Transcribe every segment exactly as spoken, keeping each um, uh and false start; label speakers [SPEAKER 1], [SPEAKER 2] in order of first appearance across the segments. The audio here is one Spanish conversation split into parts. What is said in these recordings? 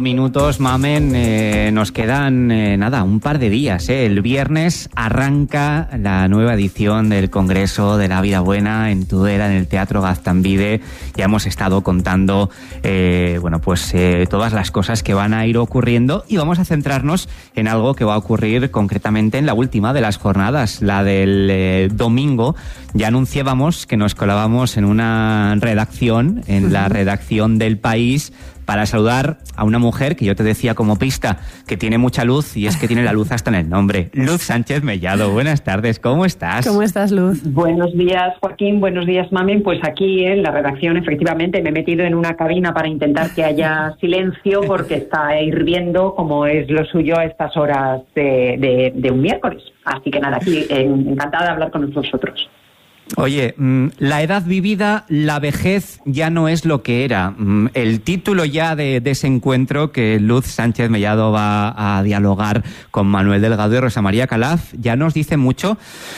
[SPEAKER 1] Minutos, Mamen, eh, nos quedan eh, nada, un par de días. Eh. El viernes arranca la nueva edición del Congreso de la Vida Buena en Tudela, en el Teatro Gaztambide. Ya hemos estado contando eh, bueno, pues eh, todas las cosas que van a ir ocurriendo y vamos a centrarnos en algo que va a ocurrir concretamente en la última de las jornadas, la del eh, domingo. Ya anunciábamos que nos colábamos en una redacción, en la redacción del País, para saludar a una mujer que yo te decía como pista que tiene mucha luz, y es que tiene la luz hasta en el nombre. Luz Sánchez Mellado, buenas tardes, ¿cómo estás?
[SPEAKER 2] ¿Cómo estás, Luz?
[SPEAKER 3] Buenos días, Joaquín, buenos días, Mamen. Pues aquí en la redacción, efectivamente, me he metido en una cabina para intentar que haya silencio porque está hirviendo, como es lo suyo a estas horas de, de, de un miércoles. Así que nada, aquí encantada de hablar con vosotros.
[SPEAKER 1] Oye, la edad vivida, la vejez ya no es lo que era. El título ya de, de ese encuentro que Luz Sánchez Mellado va a dialogar con Manuel Delgado y Rosa María Calaf ya nos dice mucho,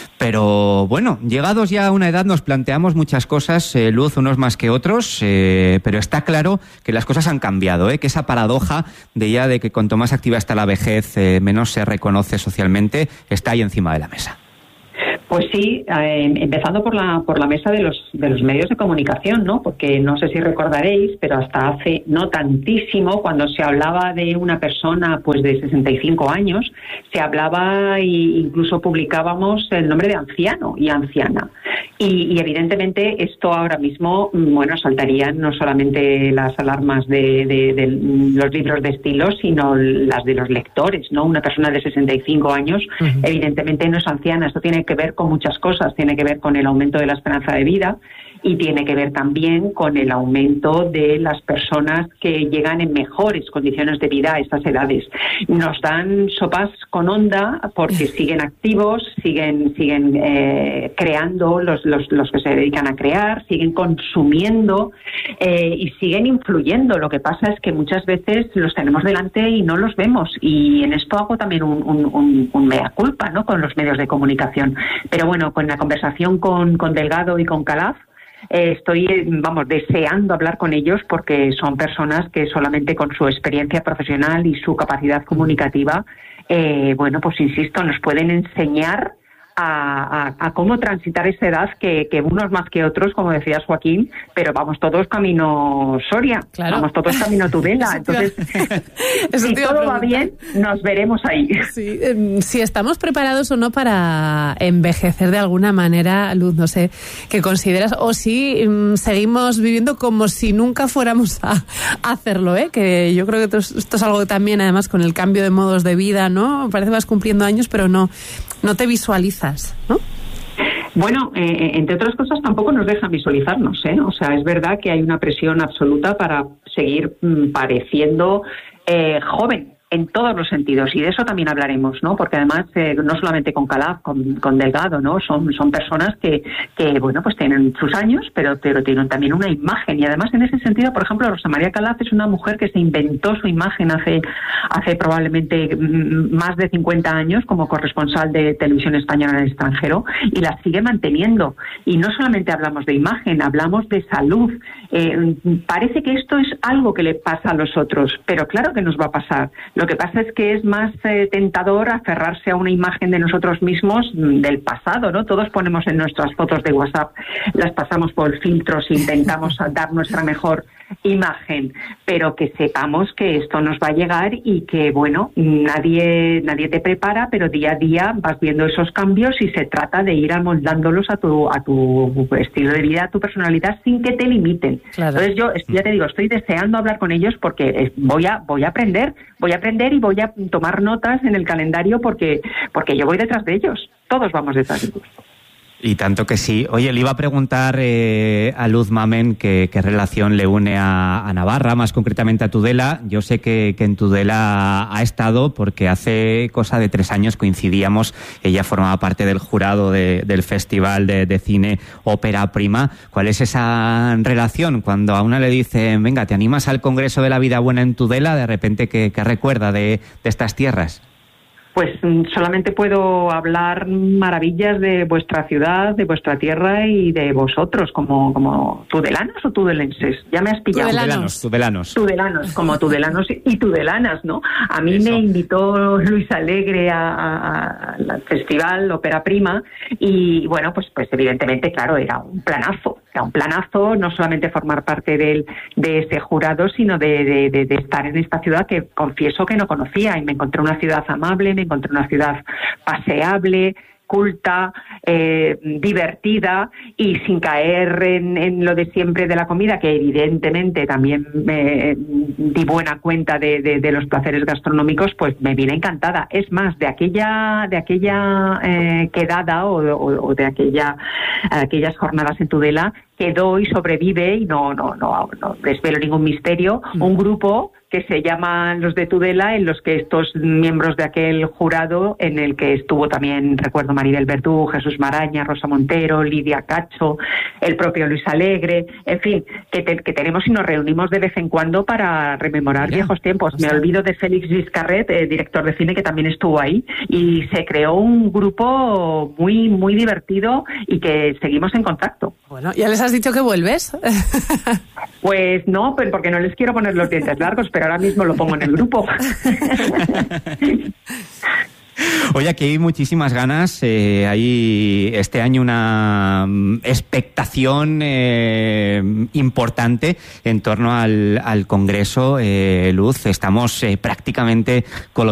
[SPEAKER 1] pero bueno, llegados ya a una edad nos planteamos muchas cosas, eh, Luz, unos más que otros, eh, pero está claro que las cosas han cambiado, eh, que esa paradoja de ya de que cuanto más activa está la vejez, eh, menos se reconoce socialmente, está ahí encima de la mesa.
[SPEAKER 3] Pues sí, eh, empezando por la por la mesa de los de los medios de comunicación, ¿no? Porque no sé si recordaréis, pero hasta hace no tantísimo, cuando se hablaba de una persona pues de sesenta y cinco años, se hablaba e incluso publicábamos el nombre de anciano y anciana. Y, y evidentemente esto ahora mismo, bueno, saltarían no solamente las alarmas de, de, de los libros de estilo, sino las de los lectores, ¿no? Una persona de sesenta y cinco años, uh-huh. evidentemente no es anciana. Esto tiene que ver con muchas cosas, tiene que ver con el aumento de la esperanza de vida y tiene que ver también con el aumento de las personas que llegan en mejores condiciones de vida a estas edades. Nos dan sopas con onda porque siguen activos, siguen siguen eh, creando los, los, los que se dedican a crear, siguen consumiendo eh, y siguen influyendo. Lo que pasa es que muchas veces los tenemos delante y no los vemos, y en esto hago también un, un, un, un mea culpa, ¿no?, con los medios de comunicación. Pero bueno, con la conversación con, con Delgado y con Calaf, Eh, estoy, vamos, deseando hablar con ellos porque son personas que solamente con su experiencia profesional y su capacidad comunicativa, eh, bueno, pues insisto, nos pueden enseñar a, a, a cómo transitar esa edad que, que unos más que otros, como decías, Joaquín, pero vamos todos camino Soria, claro. Vamos todos camino Tudela. Entonces, si todo va bien, nos veremos ahí.
[SPEAKER 2] Sí, eh, si estamos preparados o no para envejecer de alguna manera, Luz, no sé qué consideras, o si um, seguimos viviendo como si nunca fuéramos a, a hacerlo, ¿eh? Que yo creo que esto es, esto es algo que también, además, con el cambio de modos de vida, ¿no? Parece que vas cumpliendo años, pero no, no te visualizas, ¿no?
[SPEAKER 3] Bueno, eh, entre otras cosas tampoco nos dejan visualizarnos, ¿eh? O sea, es verdad que hay una presión absoluta para seguir mmm, pareciendo eh, joven en todos los sentidos, y de eso también hablaremos, ¿no? Porque además, eh, no solamente con Calaf, con, con Delgado, ¿no? Son, son personas que, que, bueno, pues tienen sus años, pero, pero tienen también una imagen, y además en ese sentido, por ejemplo, Rosa María Calaf es una mujer que se inventó su imagen hace, hace probablemente más de cincuenta años como corresponsal de Televisión Española en el extranjero, y la sigue manteniendo. Y no solamente hablamos de imagen, hablamos de salud. Eh, parece que esto es algo que le pasa a los otros, pero claro que nos va a pasar. Lo que pasa es que es más eh, tentador aferrarse a una imagen de nosotros mismos del pasado, ¿no? Todos ponemos en nuestras fotos de WhatsApp, las pasamos por filtros e intentamos dar nuestra mejor imagen, pero que sepamos que esto nos va a llegar y que, bueno, nadie nadie te prepara, pero día a día vas viendo esos cambios y se trata de ir amoldándolos a tu a tu estilo de vida, a tu personalidad, sin que te limiten. Claro. Entonces yo, ya te digo, estoy deseando hablar con ellos porque voy a voy a aprender, voy a aprender y voy a tomar notas en el calendario porque porque yo voy detrás de ellos, todos vamos detrás de ellos.
[SPEAKER 1] Y tanto que sí. Oye, le iba a preguntar eh, a Luz, Mamen, qué relación le une a, a Navarra, más concretamente a Tudela. Yo sé que, que en Tudela ha estado porque hace cosa de tres años coincidíamos. Ella formaba parte del jurado de, del Festival de, de Cine Ópera Prima. ¿Cuál es esa relación? Cuando a una le dicen, venga, ¿te animas al Congreso de la Vida Buena en Tudela? De repente, ¿qué, qué recuerda de, de estas tierras?
[SPEAKER 3] pues solamente puedo hablar maravillas de vuestra ciudad, de vuestra tierra y de vosotros, como, como tudelanos o tudelenses. Ya me has pillado.
[SPEAKER 1] Tudelanos, tudelanos.
[SPEAKER 3] Tudelanos, como tudelanos y tudelanas, ¿no? A mí Eso. me invitó Luis Alegre a, a, al festival Ópera Prima y, bueno, pues, pues evidentemente, claro, era un planazo. Era un planazo, no solamente formar parte del, de ese jurado, sino de, de, de, de estar en esta ciudad que confieso que no conocía, y me encontré una ciudad amable, me encontré una ciudad paseable, culta, eh, divertida y sin caer en, en lo de siempre de la comida, que evidentemente también me di buena cuenta de, de, de los placeres gastronómicos, pues me vine encantada. Es más, de aquella de aquella eh, quedada o, o, o de aquella aquellas jornadas en Tudela quedó y sobrevive, y no no no, no desvelo ningún misterio, un grupo que se llaman Los de Tudela, en los que estos miembros de aquel jurado, en el que estuvo también, recuerdo, Maribel Verdú, Jesús Maraña, Rosa Montero, Lidia Cacho, el propio Luis Alegre, en fin, que, te, que tenemos y nos reunimos de vez en cuando para rememorar Mira, viejos tiempos. Me olvido de Félix Vizcarret, eh, director de cine, que también estuvo ahí, y se creó un grupo muy, muy divertido y que seguimos en contacto.
[SPEAKER 2] Bueno, ¿ya les has dicho que vuelves?
[SPEAKER 3] Pues no, pues porque no les quiero poner los dientes largos, pero ahora mismo lo pongo en el grupo.
[SPEAKER 1] Oye, aquí hay muchísimas ganas. Eh, hay este año una expectación eh, importante en torno al, al Congreso. Eh, Luz, estamos eh, prácticamente con los